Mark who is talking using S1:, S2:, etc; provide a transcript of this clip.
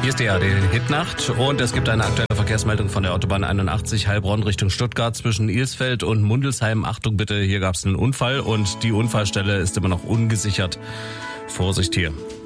S1: Hier ist die ARD Hitnacht und es gibt eine aktuelle Verkehrsmeldung von der Autobahn 81 Heilbronn Richtung Stuttgart zwischen Ilsfeld und Mundelsheim. Achtung bitte, hier gab es einen Unfall und die Unfallstelle ist immer noch ungesichert. Vorsicht hier.